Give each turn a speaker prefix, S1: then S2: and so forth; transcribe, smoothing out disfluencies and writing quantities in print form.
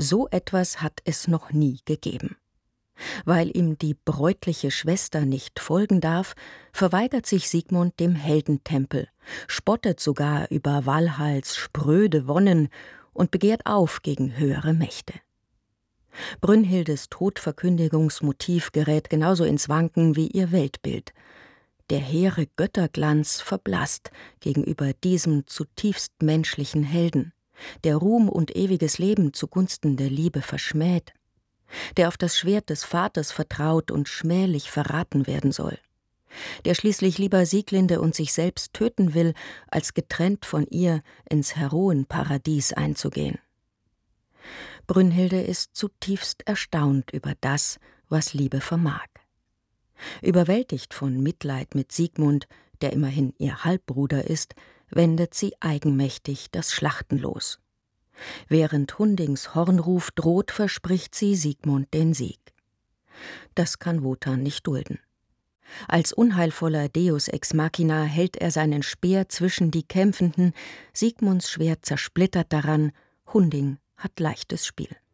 S1: So etwas hat es noch nie gegeben. Weil ihm die bräutliche Schwester nicht folgen darf, verweigert sich Siegmund dem Heldentempel, spottet sogar über Walhalls spröde Wonnen und begehrt auf gegen höhere Mächte. Brünnhildes Todverkündigungsmotiv gerät genauso ins Wanken wie ihr Weltbild. Der hehre Götterglanz verblasst gegenüber diesem zutiefst menschlichen Helden, der Ruhm und ewiges Leben zugunsten der Liebe verschmäht, der auf das Schwert des Vaters vertraut und schmählich verraten werden soll, der schließlich lieber Sieglinde und sich selbst töten will, als getrennt von ihr ins Heroenparadies einzugehen. Brünnhilde ist zutiefst erstaunt über das, was Liebe vermag. Überwältigt von Mitleid mit Siegmund, der immerhin ihr Halbbruder ist, wendet sie eigenmächtig das Schlachten los. Während Hundings Hornruf droht, verspricht sie Siegmund den Sieg. Das kann Wotan nicht dulden. Als unheilvoller Deus ex machina hält er seinen Speer zwischen die Kämpfenden, Siegmunds Schwert zersplittert daran, Hunding hat leichtes Spiel.